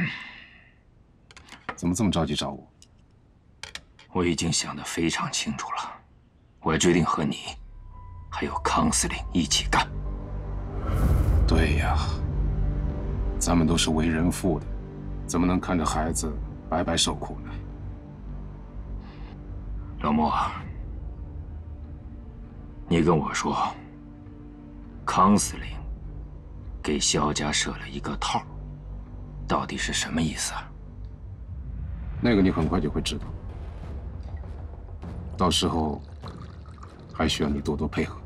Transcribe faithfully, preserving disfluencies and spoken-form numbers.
怎么这么着急找我？ 我已经想得非常清楚了，我决定和你，还有康司令一起干。 对呀，咱们都是为人父的，怎么能看着孩子白白受苦呢？ 老莫，你跟我说，康司令给萧家设了一个套，到底是什么意思啊？ 那个你很快就会知道，到时候还需要你多多配合。